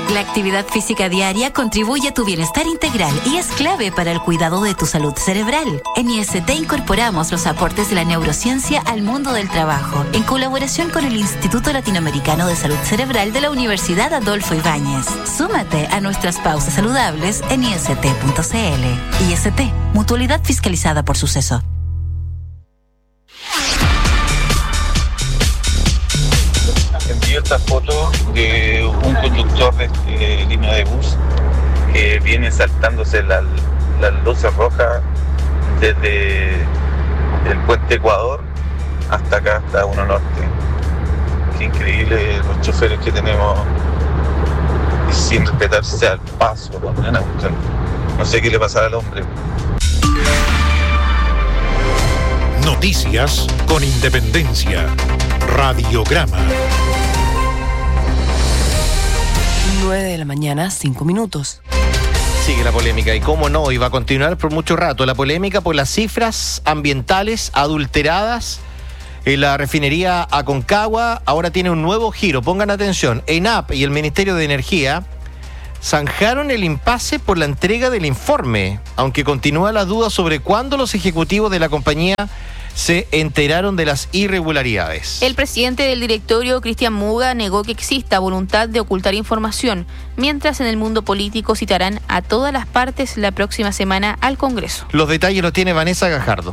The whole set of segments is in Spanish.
La actividad física diaria contribuye a tu bienestar integral y es clave para el cuidado de tu salud cerebral. En IST incorporamos los aportes de la neurociencia al mundo del trabajo, en colaboración con el Instituto Latinoamericano de Salud Cerebral de la Universidad Adolfo Ibáñez. Súmate a nuestras pausas saludables en ist.cl. IST, mutualidad fiscalizada por Suceso. Envío esta foto de un conductor de línea de bus que viene saltándose las luces rojas desde el puente Ecuador hasta acá, hasta 1 Norte. Qué increíble los choferes que tenemos sin respetarse al paso. No sé qué le pasaba al hombre. Noticias con independencia. Radiograma. 9 a.m, 5 minutos. Sigue la polémica y cómo no, y va a continuar por mucho rato la polémica por las cifras ambientales adulteradas en la refinería Aconcagua. Ahora tiene un nuevo giro, pongan atención. ENAP y el Ministerio de Energía zanjaron el impasse por la entrega del informe, aunque continúa la duda sobre cuándo los ejecutivos de la compañía se enteraron de las irregularidades. El presidente del directorio, Cristian Muga, negó que exista voluntad de ocultar información, mientras en el mundo político citarán a todas las partes la próxima semana al Congreso. Los detalles los tiene Vanessa Gajardo.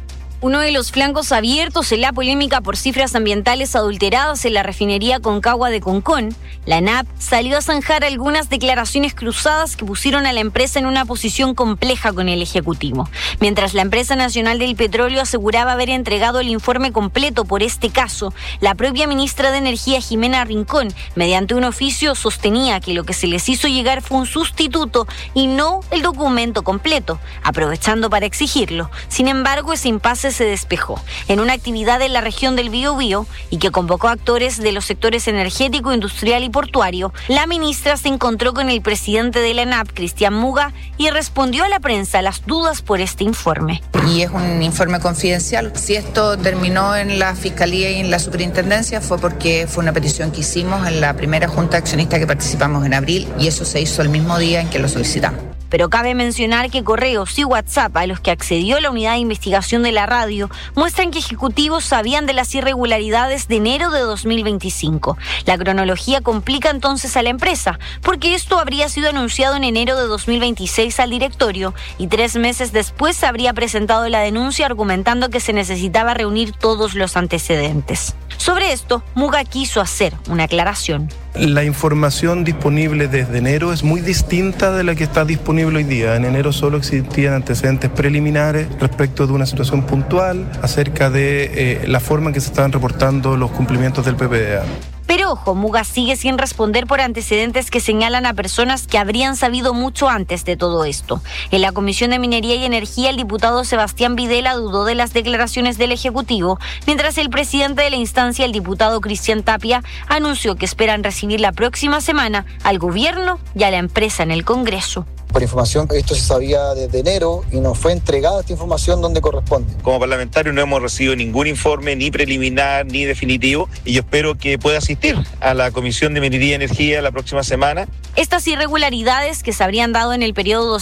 Uno de los flancos abiertos en la polémica por cifras ambientales adulteradas en la refinería Aconcagua de Concón, la ENAP salió a zanjar algunas declaraciones cruzadas que pusieron a la empresa en una posición compleja con el Ejecutivo. Mientras la empresa nacional del petróleo aseguraba haber entregado el informe completo por este caso, la propia ministra de Energía, Jimena Rincón, mediante un oficio sostenía que lo que se les hizo llegar fue un sustituto y no el documento completo, aprovechando para exigirlo. Sin embargo, ese impasse se despejó en una actividad en la región del Biobío y que convocó a actores de los sectores energético, industrial y portuario. La ministra se encontró con el presidente de la ENAP, Cristian Muga, y respondió a la prensa las dudas por este informe. Y es un informe confidencial. Si esto terminó en la Fiscalía y en la Superintendencia fue porque fue una petición que hicimos en la primera junta accionista que participamos en abril y eso se hizo el mismo día en que lo solicitamos. Pero cabe mencionar que correos y WhatsApp a los que accedió la unidad de investigación de la radio muestran que ejecutivos sabían de las irregularidades de enero de 2025. La cronología complica entonces a la empresa, porque esto habría sido anunciado en enero de 2026 al directorio y 3 meses después se habría presentado la denuncia argumentando que se necesitaba reunir todos los antecedentes. Sobre esto, Muga quiso hacer una aclaración. La información disponible desde enero es muy distinta de la que está disponible hoy día. En enero solo existían antecedentes preliminares respecto de una situación puntual acerca de la forma en que se estaban reportando los cumplimientos del PPDA. Pero ojo, Muga sigue sin responder por antecedentes que señalan a personas que habrían sabido mucho antes de todo esto. En la Comisión de Minería y Energía, el diputado Sebastián Videla dudó de las declaraciones del Ejecutivo, mientras el presidente de la instancia, el diputado Cristian Tapia, anunció que esperan recibir la próxima semana al gobierno y a la empresa en el Congreso. Por información, esto se sabía desde enero y nos fue entregada esta información donde corresponde. Como parlamentario no hemos recibido ningún informe, ni preliminar, ni definitivo, y yo espero que pueda asistir a la Comisión de Minería y Energía la próxima semana. Estas irregularidades que se habrían dado en el periodo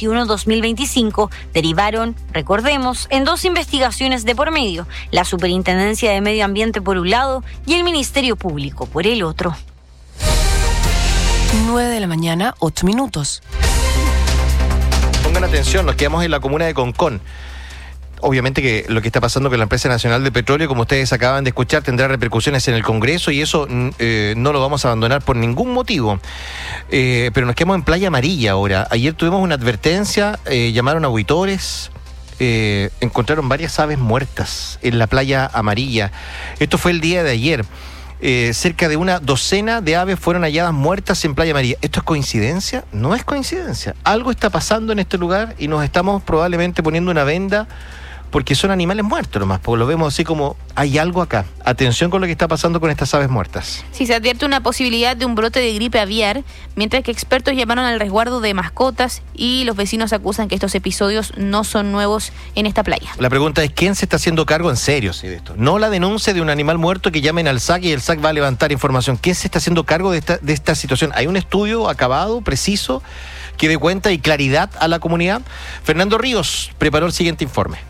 2021-2025 derivaron, recordemos, en 2 investigaciones de por medio, la Superintendencia de Medio Ambiente por un lado y el Ministerio Público por el otro. 9 a.m, 8 minutos. Pongan atención, nos quedamos en la comuna de Concón. Obviamente que lo que está pasando con la empresa nacional de petróleo, como ustedes acaban de escuchar, tendrá repercusiones en el Congreso y eso no lo vamos a abandonar por ningún motivo. Pero nos quedamos en Playa Amarilla ahora. Ayer tuvimos una advertencia, llamaron a auditores, encontraron varias aves muertas en la Playa Amarilla. Esto fue el día de ayer. Cerca de una docena de aves fueron halladas muertas en Playa Amarilla. ¿Esto es coincidencia? No es coincidencia. Algo está pasando en este lugar y nos estamos probablemente poniendo una venda porque son animales muertos nomás, porque lo vemos así como hay algo acá. Atención con lo que está pasando con estas aves muertas. Sí, se advierte una posibilidad de un brote de gripe aviar, mientras que expertos llamaron al resguardo de mascotas y los vecinos acusan que estos episodios no son nuevos en esta playa. La pregunta es, ¿quién se está haciendo cargo en serio de esto? No la denuncia de un animal muerto que llamen al SAC y el SAC va a levantar información. ¿Quién se está haciendo cargo de esta situación? ¿Hay un estudio acabado, preciso, que dé cuenta y claridad a la comunidad? Fernando Ríos preparó el siguiente informe.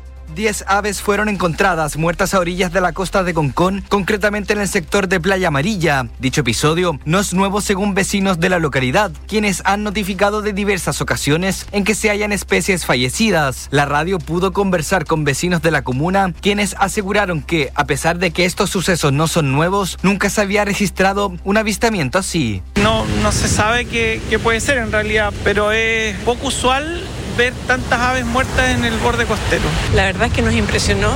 10 aves fueron encontradas muertas a orillas de la costa de Concón, concretamente en el sector de Playa Amarilla. Dicho episodio no es nuevo según vecinos de la localidad, quienes han notificado de diversas ocasiones en que se hallan especies fallecidas. La radio pudo conversar con vecinos de la comuna, quienes aseguraron que, a pesar de que estos sucesos no son nuevos, nunca se había registrado un avistamiento así. No se sabe qué puede ser en realidad, pero es poco usual ver tantas aves muertas en el borde costero. La verdad es que nos impresionó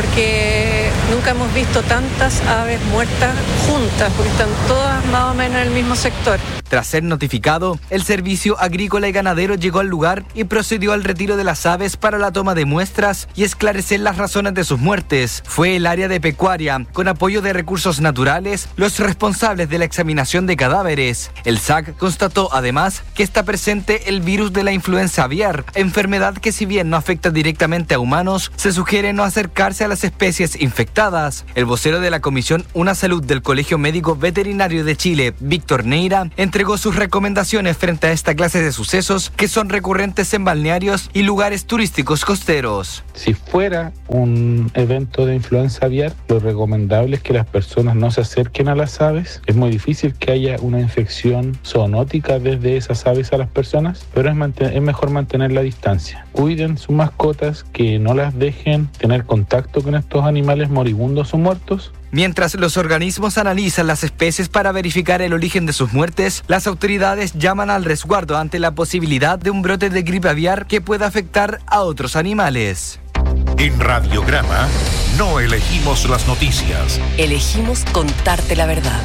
porque nunca hemos visto tantas aves muertas juntas, porque están todas más o menos en el mismo sector. Tras ser notificado, el Servicio Agrícola y Ganadero llegó al lugar y procedió al retiro de las aves para la toma de muestras y esclarecer las razones de sus muertes. Fue el área de pecuaria, con apoyo de recursos naturales, los responsables de la examinación de cadáveres. El SAC constató además que está presente el virus de la influenza aviar, enfermedad que si bien no afecta directamente a humanos, se sugiere no acercarse a las especies infectadas. El vocero de la Comisión Una Salud del Colegio Médico Veterinario de Chile, Víctor Neira, entregó sus recomendaciones frente a esta clase de sucesos que son recurrentes en balnearios y lugares turísticos costeros. Si fuera un evento de influenza aviar, lo recomendable es que las personas no se acerquen a las aves. Es muy difícil que haya una infección zoonótica desde esas aves a las personas, pero es mejor mantener la distancia. Cuiden sus mascotas, que no las dejen tener contacto con estos animales moribundos o muertos. Mientras los organismos analizan las especies para verificar el origen de sus muertes, las autoridades llaman al resguardo ante la posibilidad de un brote de gripe aviar que pueda afectar a otros animales. En Radiograma no elegimos las noticias. Elegimos contarte la verdad.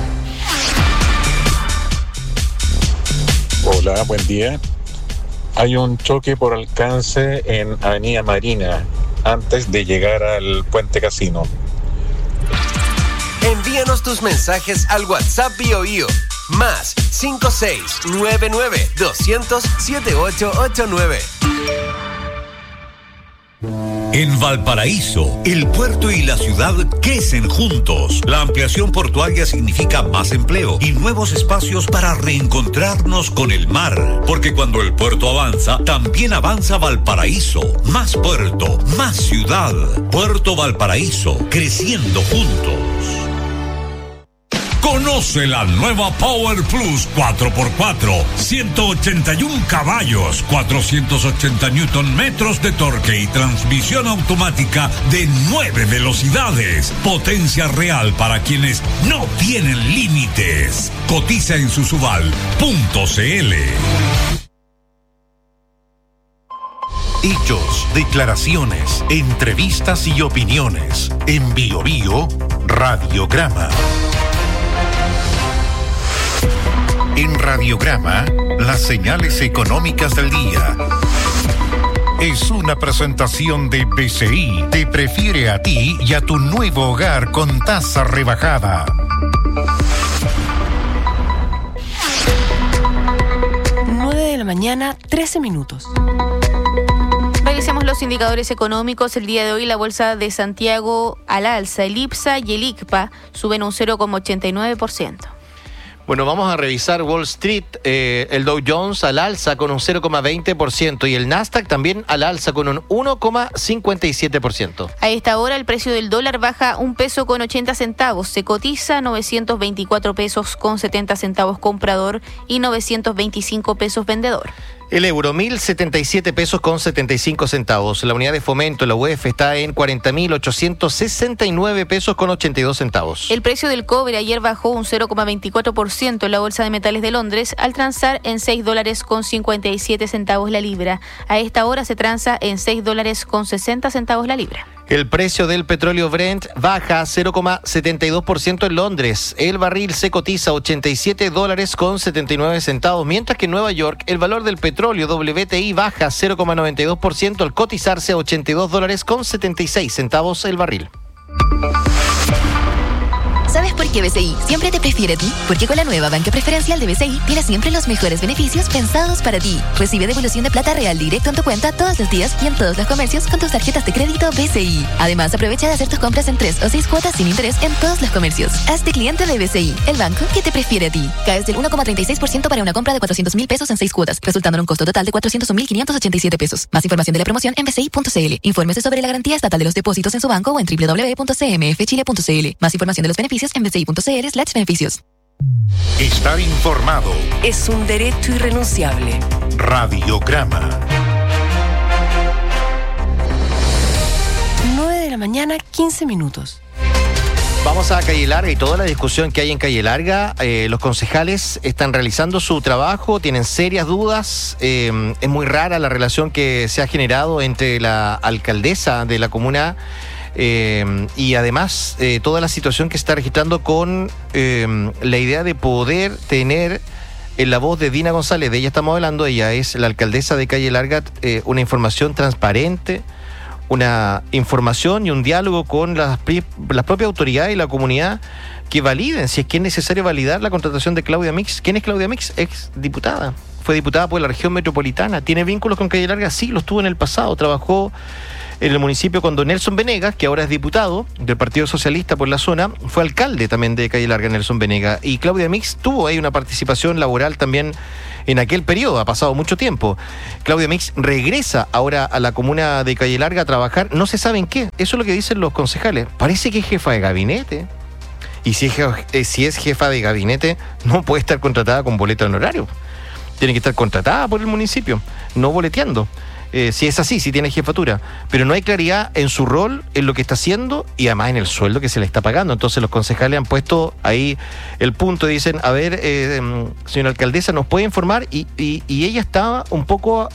Hola, buen día. Hay un choque por alcance en Avenida Marina, antes de llegar al Puente Casino. Envíanos tus mensajes al WhatsApp BioBio, más 5699-200-7889. En Valparaíso, el puerto y la ciudad crecen juntos. La ampliación portuaria significa más empleo y nuevos espacios para reencontrarnos con el mar. Porque cuando el puerto avanza, también avanza Valparaíso. Más puerto, más ciudad. Puerto Valparaíso, creciendo juntos. Conoce la nueva Power Plus 4x4, 181 caballos, 480 Newton metros de torque y transmisión automática de 9 velocidades. Potencia real para quienes no tienen límites. Cotiza en susubal.cl. Hechos, declaraciones, entrevistas y opiniones. En BioBio, Radiograma. En Radiograma, las señales económicas del día. Es una presentación de BCI. Te prefiere a ti y a tu nuevo hogar con tasa rebajada. 9:13 a.m. Revisemos los indicadores económicos. El día de hoy la Bolsa de Santiago al alza. El IPSA y el ICPA suben un 0,89%. Bueno, vamos a revisar Wall Street. El Dow Jones al alza con un 0,20% y el Nasdaq también al alza con un 1,57%. A esta hora el precio del dólar baja $1.80. Se cotiza 924 pesos con 70 centavos comprador y 925 pesos vendedor. El euro, 1.077 pesos con 75 centavos. La unidad de fomento, la UEF, está en 40.869 pesos con 82 centavos. El precio del cobre ayer bajó un 0,24% en la Bolsa de Metales de Londres al transar en $6 con 57 centavos la libra. A esta hora se transa en $6 con 60 centavos la libra. El precio del petróleo Brent baja 0,72% en Londres. El barril se cotiza $87.79, mientras que en Nueva York el valor del petróleo WTI baja 0,92% al cotizarse a $82.76 el barril. ¿Sabes por qué BCI siempre te prefiere a ti? Porque con la nueva banca preferencial de BCI tienes siempre los mejores beneficios pensados para ti. Recibe devolución de plata real directo en tu cuenta todos los días y en todos los comercios con tus tarjetas de crédito BCI. Además, aprovecha de hacer tus compras en 3 o 6 cuotas sin interés en todos los comercios. Hazte cliente de BCI, el banco que te prefiere a ti. Caes del 1,36% para una compra de 400,000 pesos en 6 cuotas, resultando en un costo total de 401,587 pesos. Más información de la promoción en bci.cl. Infórmese sobre la garantía estatal de los depósitos en su banco o en www.cmfchile.cl. Más información de los beneficios en bci.cl/beneficios. Estar informado es un derecho irrenunciable. Radiograma. 9 de la mañana, 15 minutos. Vamos a Calle Larga y toda la discusión que hay en Calle Larga. Los concejales están realizando su trabajo, tienen serias dudas. Es muy rara la relación que se ha generado entre la alcaldesa de la comuna y además toda la situación que se está registrando con la idea de poder tener en la voz de Dina González, de ella estamos hablando, ella es la alcaldesa de Calle Larga, una información transparente, una información y un diálogo con las propias autoridades y la comunidad que validen, si es que es necesario validar la contratación de Claudia Mix. ¿Quién es Claudia Mix? Ex diputada, fue diputada por la región metropolitana, tiene vínculos con Calle Larga, sí, los tuvo en el pasado, trabajó en el municipio cuando Nelson Venegas, que ahora es diputado del Partido Socialista por la zona, fue alcalde también de Calle Larga, Nelson Venegas, y Claudia Mix tuvo ahí una participación laboral también en aquel periodo, ha pasado mucho tiempo. Claudia Mix regresa ahora a la comuna de Calle Larga a trabajar, no se sabe en qué, eso es lo que dicen los concejales, parece que es jefa de gabinete, y si es jefa de gabinete, no puede estar contratada con boleto honorario, tiene que estar contratada por el municipio, no boleteando. Si es así, si tiene jefatura, pero no hay claridad en su rol, en lo que está haciendo y además en el sueldo que se le está pagando. Entonces los concejales han puesto ahí el punto, dicen, a ver, señora alcaldesa, ¿nos puede informar? Y ella estaba un poco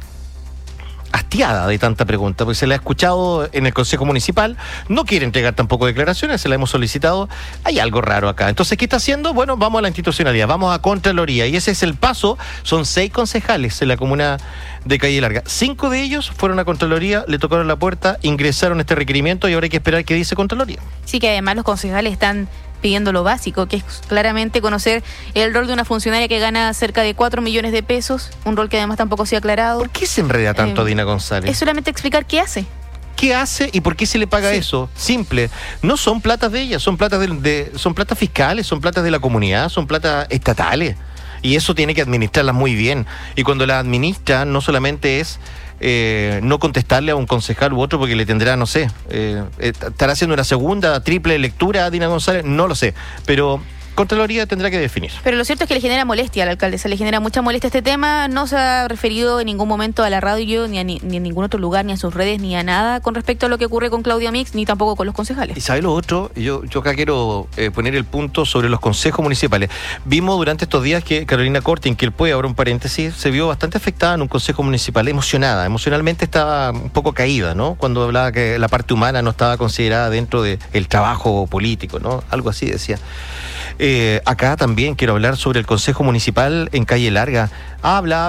hastiada de tanta pregunta, porque se la ha escuchado en el Consejo Municipal, no quiere entregar tampoco declaraciones, se la hemos solicitado, hay algo raro acá. Entonces, ¿qué está haciendo? Bueno, vamos a la institucionalidad, vamos a Contraloría, y ese es el paso. Son 6 concejales en la comuna de Calle Larga. 5 de ellos fueron a Contraloría, le tocaron la puerta, ingresaron este requerimiento y ahora hay que esperar qué dice Contraloría. Sí, que además los concejales están pidiendo lo básico, que es claramente conocer el rol de una funcionaria que gana cerca de 4 millones de pesos, un rol que además tampoco se ha aclarado. ¿Por qué se enreda tanto Dina González? Es solamente explicar qué hace. ¿Qué hace y por qué se le paga eso? Simple. No son platas de ella, son platas son platas fiscales, son platas de la comunidad, son platas estatales. Y eso tiene que administrarlas muy bien. Y cuando la administra, no solamente es no contestarle a un concejal u otro porque le tendrá, no sé, estará haciendo una segunda, triple lectura a Dina González, no lo sé. Pero Contraloría tendrá que definir. Pero lo cierto es que le genera molestia a la alcaldesa, le genera mucha molestia este tema. No se ha referido en ningún momento a la radio, ni en ningún otro lugar, ni a sus redes, ni a nada con respecto a lo que ocurre con Claudia Mix, ni tampoco con los concejales. ¿Y sabe lo otro? Yo acá quiero poner el punto sobre los consejos municipales. Vimos durante estos días que Carolina Cortin, que él puede, ahora un paréntesis, se vio bastante afectada en un consejo municipal, emocionada, emocionalmente estaba un poco caída, ¿no? Cuando hablaba que la parte humana no estaba considerada dentro del trabajo político, ¿no? Algo así decía. Acá también quiero hablar sobre el Consejo Municipal en Calle Larga. Bla.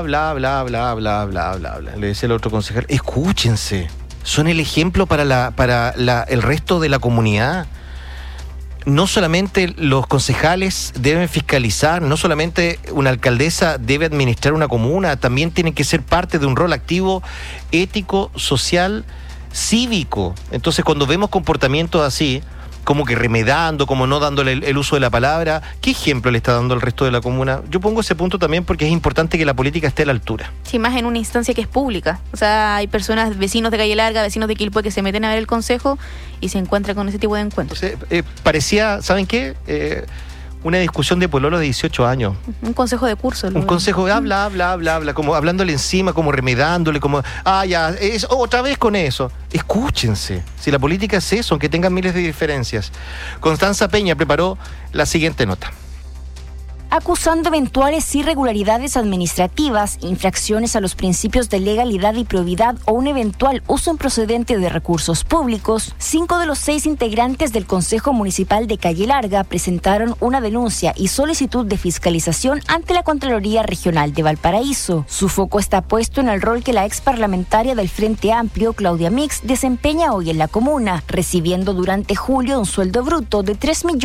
Le decía el otro concejal, escúchense, son el ejemplo para el resto de la comunidad. No solamente los concejales deben fiscalizar, no solamente una alcaldesa debe administrar una comuna, también tienen que ser parte de un rol activo, ético, social, cívico. Entonces, cuando vemos comportamientos así, como que remedando, como no dándole el uso de la palabra, ¿qué ejemplo le está dando al resto de la comuna? Yo pongo ese punto también porque es importante que la política esté a la altura. Sí, más en una instancia que es pública. O sea, hay personas, vecinos de Calle Larga, vecinos de Quilpué, que se meten a ver el consejo y se encuentran con ese tipo de encuentros. Entonces, parecía, ¿saben qué? Una discusión de pololos de 18 años. Un consejo de curso. Un consejo de habla, como hablándole encima, como remedándole, como, otra vez con eso. Escúchense, si la política es eso, aunque tengan miles de diferencias. Constanza Peña preparó la siguiente nota. acusando eventuales irregularidades administrativas, infracciones a los principios de legalidad y probidad o un eventual uso improcedente de recursos públicos. 5 de los 6 integrantes del Consejo Municipal de Calle Larga presentaron una denuncia y solicitud de fiscalización ante la Contraloría Regional de Valparaíso. Su foco está puesto en el rol que la ex parlamentaria del Frente Amplio, Claudia Mix, desempeña hoy en la comuna, recibiendo durante julio un sueldo bruto de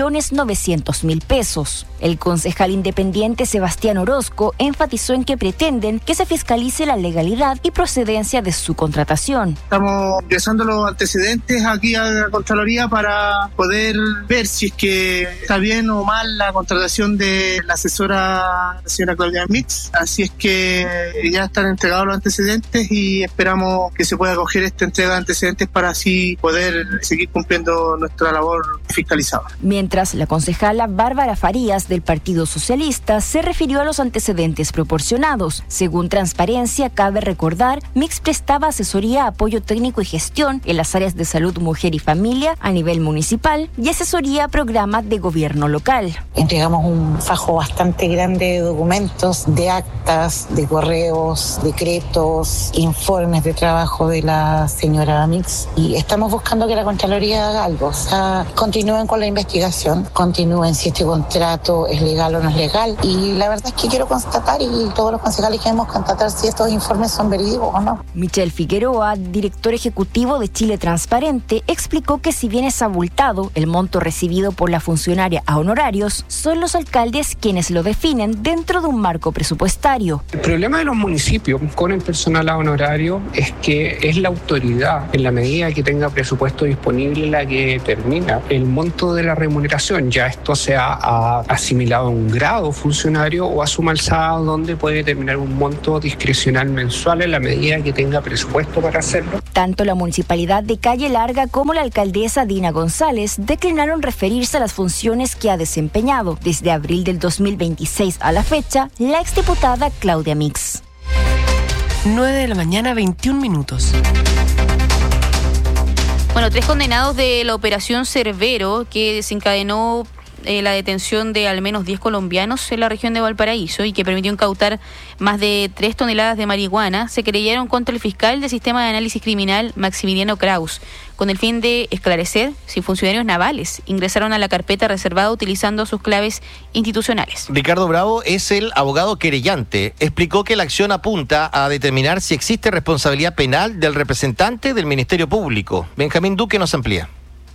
3.900.000 pesos. El concejal independiente Sebastián Orozco enfatizó en que pretenden que se fiscalice la legalidad y procedencia de su contratación. Estamos ingresando los antecedentes aquí a la Contraloría para poder ver si es que está bien o mal la contratación de la asesora, la señora Claudia Mix. Así es que ya están entregados los antecedentes y esperamos que se pueda acoger esta entrega de antecedentes para así poder seguir cumpliendo nuestra labor fiscalizada. Mientras, la concejala Bárbara Farías del Partido Socialista se refirió a los antecedentes proporcionados. Según Transparencia, cabe recordar, Mix prestaba asesoría, apoyo técnico y gestión en las áreas de salud, mujer y familia a nivel municipal y asesoría a programas de gobierno local. Entregamos un fajo bastante grande de documentos, de actas, de correos, decretos, informes de trabajo de la señora Mix y estamos buscando que la Contraloría haga algo. O sea, continúen con la investigación, continúen si este contrato es legal o no es legal y la verdad es que quiero constatar y todos los concejales queremos constatar si estos informes son verídicos o no. Michel Figueroa, director ejecutivo de Chile Transparente, explicó que si bien es abultado el monto recibido por la funcionaria a honorarios, son los alcaldes quienes lo definen dentro de un marco presupuestario. El problema de los municipios con el personal a honorario es que es la autoridad, en la medida que tenga presupuesto disponible, la que determina el monto de la remuneración. Ya esto se ha asimilado a un grado funcionario o a suma alzada, donde puede determinar un monto discrecional mensual en la medida que tenga presupuesto para hacerlo. Tanto la municipalidad de Calle Larga como la alcaldesa Dina González declinaron referirse a las funciones que ha desempeñado desde abril del 2026 a la fecha la exdiputada Claudia Mix. 9:21 a.m. Bueno, 3 condenados de la operación Cerbero, que desencadenó la detención de al menos 10 colombianos en la región de Valparaíso y que permitió incautar más de 3 toneladas de marihuana, se querellaron contra el fiscal del Sistema de Análisis Criminal, Maximiliano Kraus, con el fin de esclarecer si funcionarios navales ingresaron a la carpeta reservada utilizando sus claves institucionales. Ricardo Bravo es el abogado querellante. Explicó que la acción apunta a determinar si existe responsabilidad penal del representante del Ministerio Público. Benjamín Duque nos amplía.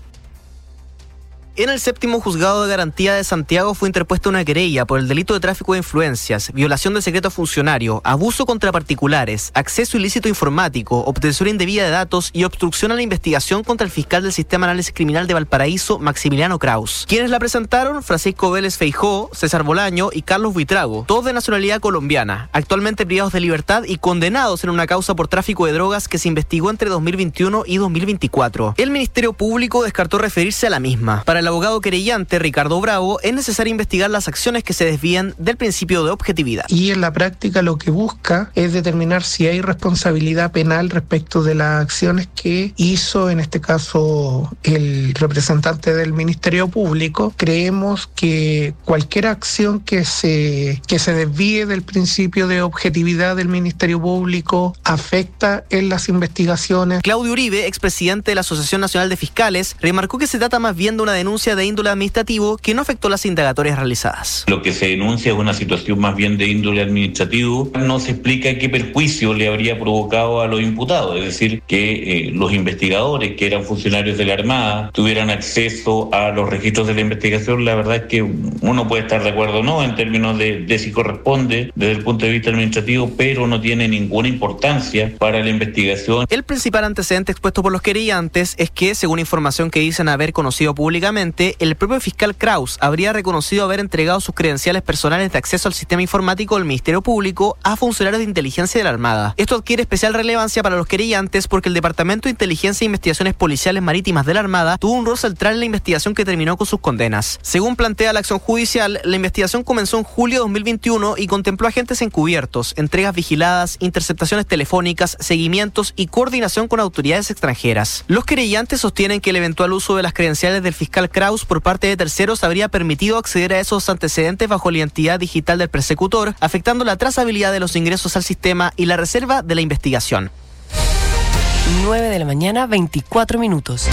En el 7º Juzgado de Garantía de Santiago fue interpuesta una querella por el delito de tráfico de influencias, violación de secreto funcionario, abuso contra particulares, acceso ilícito informático, obtención indebida de datos y obstrucción a la investigación contra el fiscal del Sistema de Análisis Criminal de Valparaíso, Maximiliano Kraus. Quienes la presentaron, Francisco Vélez Feijó, César Bolaño y Carlos Buitrago, todos de nacionalidad colombiana, actualmente privados de libertad y condenados en una causa por tráfico de drogas que se investigó entre 2021 y 2024. El Ministerio Público descartó referirse a la misma. Para el abogado querellante Ricardo Bravo, es necesario investigar las acciones que se desvían del principio de objetividad. Y en la práctica lo que busca es determinar si hay responsabilidad penal respecto de las acciones que hizo, en este caso, el representante del Ministerio Público. Creemos que cualquier acción que se desvíe del principio de objetividad del Ministerio Público afecta en las investigaciones. Claudio Uribe, expresidente de la Asociación Nacional de Fiscales, remarcó que se trata más bien de una denuncia de índole administrativo que no afectó las indagatorias realizadas. Lo que se denuncia es una situación más bien de índole administrativo. No se explica qué perjuicio le habría provocado a los imputados, es decir, que los investigadores, que eran funcionarios de la Armada, tuvieran acceso a los registros de la investigación. La verdad es que uno puede estar de acuerdo o no en términos de si corresponde desde el punto de vista administrativo, pero no tiene ninguna importancia para la investigación. El principal antecedente expuesto por los querellantes es que, según información que dicen haber conocido públicamente, el propio fiscal Kraus habría reconocido haber entregado sus credenciales personales de acceso al sistema informático del Ministerio Público a funcionarios de inteligencia de la Armada. Esto adquiere especial relevancia para los querellantes porque el Departamento de Inteligencia e Investigaciones Policiales Marítimas de la Armada tuvo un rol central en la investigación que terminó con sus condenas. Según plantea la acción judicial, la investigación comenzó en julio de 2021 y contempló agentes encubiertos, entregas vigiladas, interceptaciones telefónicas, seguimientos y coordinación con autoridades extranjeras. Los querellantes sostienen que el eventual uso de las credenciales del fiscal Kraus por parte de terceros habría permitido acceder a esos antecedentes bajo la identidad digital del persecutor, afectando la trazabilidad de los ingresos al sistema y la reserva de la investigación. 9 de la mañana, 24 minutos.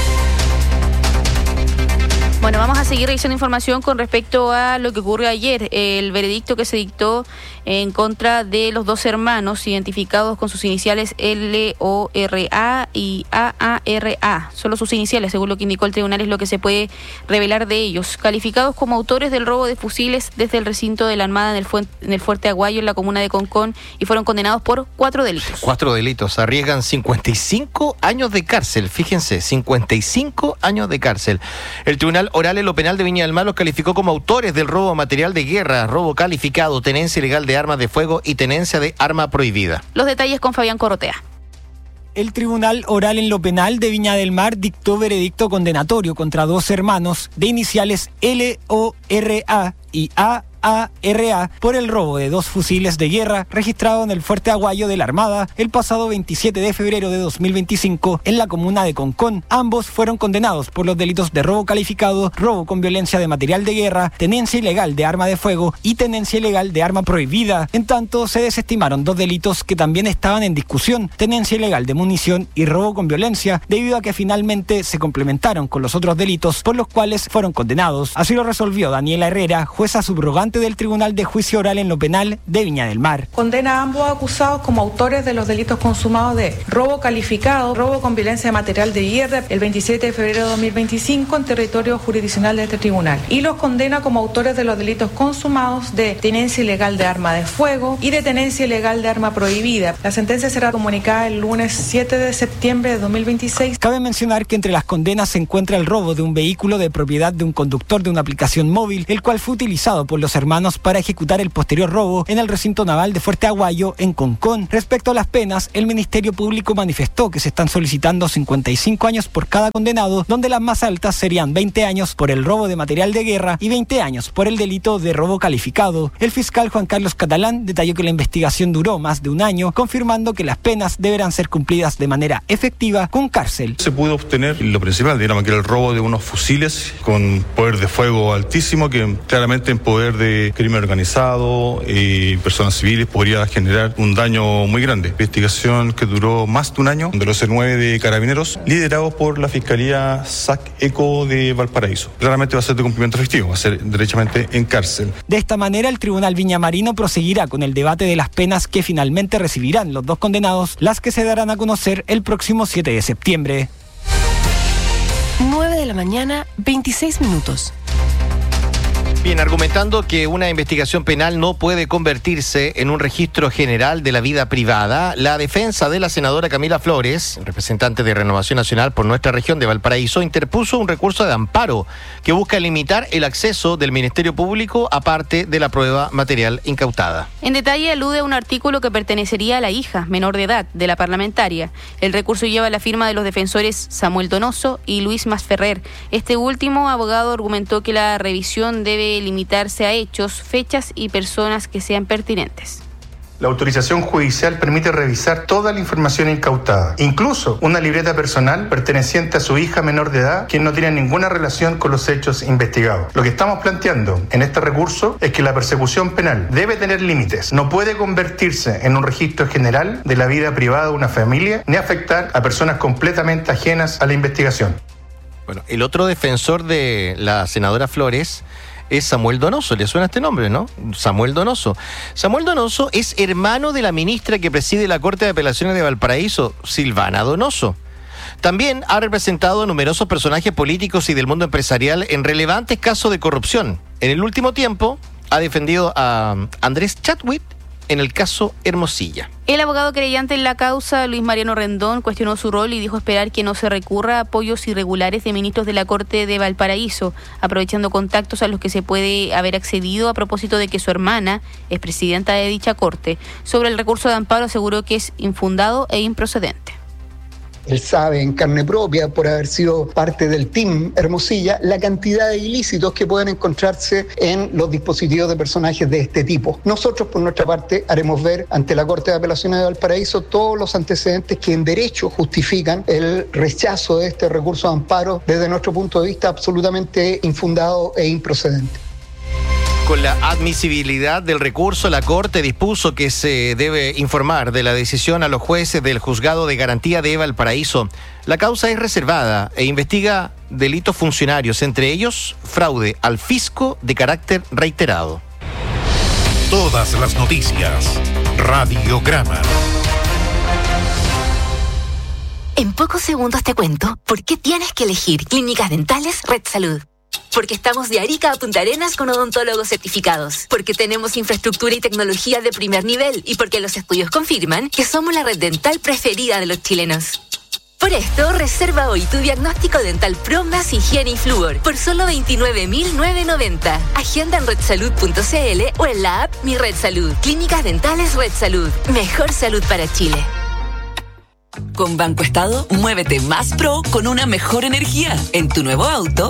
Bueno, vamos a seguir revisando información con respecto a lo que ocurrió ayer, el veredicto que se dictó en contra de los dos hermanos identificados con sus iniciales LORA y AARA. Solo sus iniciales, según lo que indicó el tribunal, es lo que se puede revelar de ellos. Calificados como autores del robo de fusiles desde el recinto de la Armada en el Fuerte Aguayo, en la comuna de Concón, y fueron condenados por 4 delitos. 4 delitos, arriesgan 55 años de cárcel, fíjense, 55 años de cárcel. El Tribunal Oral en lo Penal de Viña del Mar los calificó como autores del robo de material de guerra, robo calificado, tenencia ilegal de armas de fuego y tenencia de arma prohibida. Los detalles con Fabián Corrotea. El Tribunal Oral en lo Penal de Viña del Mar dictó veredicto condenatorio contra 2 hermanos de iniciales LORA y AARA por el robo de 2 fusiles de guerra registrado en el Fuerte Aguayo de la Armada el pasado 27 de febrero de 2025 en la comuna de Concón. Ambos fueron condenados por los delitos de robo calificado, robo con violencia de material de guerra, tenencia ilegal de arma de fuego y tenencia ilegal de arma prohibida. En tanto, se desestimaron 2 delitos que también estaban en discusión, tenencia ilegal de munición y robo con violencia, debido a que finalmente se complementaron con los otros delitos por los cuales fueron condenados. Así lo resolvió Daniela Herrera, jueza subrogante del Tribunal de Juicio Oral en lo Penal de Viña del Mar. Condena a ambos acusados como autores de los delitos consumados de robo calificado, robo con violencia de material de guerra el 27 de febrero de 2025 en territorio jurisdiccional de este tribunal, y los condena como autores de los delitos consumados de tenencia ilegal de arma de fuego y de tenencia ilegal de arma prohibida. La sentencia será comunicada el lunes 7 de septiembre de 2026. Cabe mencionar que entre las condenas se encuentra el robo de un vehículo de propiedad de un conductor de una aplicación móvil, el cual fue utilizado por los hermanos para ejecutar el posterior robo en el recinto naval de Fuerte Aguayo en Concón. Respecto a las penas, el Ministerio Público manifestó que se están solicitando 55 años por cada condenado, donde las más altas serían 20 años por el robo de material de guerra y 20 años por el delito de robo calificado. El fiscal Juan Carlos Catalán detalló que la investigación duró más de un año, confirmando que las penas deberán ser cumplidas de manera efectiva con cárcel. Se pudo obtener lo principal, digamos, que era el robo de unos fusiles con poder de fuego altísimo, que claramente en poder de crimen organizado y personas civiles podría generar un daño muy grande. Investigación que duró más de un año, de los 9 de carabineros, liderados por la Fiscalía SAC-ECO de Valparaíso. Claramente va a ser de cumplimiento efectivo, va a ser derechamente en cárcel. De esta manera, el Tribunal Viñamarino proseguirá con el debate de las penas que finalmente recibirán los 2 condenados, las que se darán a conocer el próximo 7 de septiembre. 9 de la mañana, 26 minutos. Bien, argumentando que una investigación penal no puede convertirse en un registro general de la vida privada, la defensa de la senadora Camila Flores, representante de Renovación Nacional por nuestra región de Valparaíso, interpuso un recurso de amparo que busca limitar el acceso del Ministerio Público a parte de la prueba material incautada. En detalle alude a un artículo que pertenecería a la hija menor de edad de la parlamentaria. El recurso lleva la firma de los defensores Samuel Donoso y Luis Masferrer. Este último abogado argumentó que la revisión debe limitarse a hechos, fechas y personas que sean pertinentes. La autorización judicial permite revisar toda la información incautada, incluso una libreta personal perteneciente a su hija menor de edad, quien no tiene ninguna relación con los hechos investigados. Lo que estamos planteando en este recurso es que la persecución penal debe tener límites, no puede convertirse en un registro general de la vida privada de una familia, ni afectar a personas completamente ajenas a la investigación. Bueno, el otro defensor de la senadora Flores es Samuel Donoso. ¿Le suena este nombre, no? Samuel Donoso. Samuel Donoso es hermano de la ministra que preside la Corte de Apelaciones de Valparaíso, Silvana Donoso. También ha representado a numerosos personajes políticos y del mundo empresarial en relevantes casos de corrupción. En el último tiempo ha defendido a Andrés Chadwick en el caso Hermosilla. El abogado querellante en la causa, Luis Mariano Rendón, cuestionó su rol y dijo esperar que no se recurra a apoyos irregulares de ministros de la Corte de Valparaíso, aprovechando contactos a los que se puede haber accedido a propósito de que su hermana es presidenta de dicha Corte. Sobre el recurso de amparo aseguró que es infundado e improcedente. él sabe en carne propia, por haber sido parte del Team Hermosilla, la cantidad de ilícitos que pueden encontrarse en los dispositivos de personajes de este tipo. Nosotros, por nuestra parte, haremos ver ante la Corte de Apelaciones de Valparaíso todos los antecedentes que en derecho justifican el rechazo de este recurso de amparo desde nuestro punto de vista absolutamente infundado e improcedente. Con la admisibilidad del recurso, la Corte dispuso que se debe informar de la decisión a los jueces del Juzgado de Garantía de Valparaíso. La causa es reservada e investiga delitos funcionarios, entre ellos fraude al fisco de carácter reiterado. Todas las noticias. Radiograma. En pocos segundos te cuento por qué tienes que elegir Clínicas Dentales Red Salud. Porque estamos de Arica a Punta Arenas con odontólogos certificados. Porque tenemos infraestructura y tecnología de primer nivel. Y porque los estudios confirman que somos la red dental preferida de los chilenos. Por esto, reserva hoy tu diagnóstico dental Pro más higiene y flúor por solo 29.990. Agenda en redsalud.cl o en la app Mi Red Salud. Clínicas Dentales Red Salud. Mejor salud para Chile. Con Banco Estado, muévete más pro con una mejor energía. En tu nuevo auto,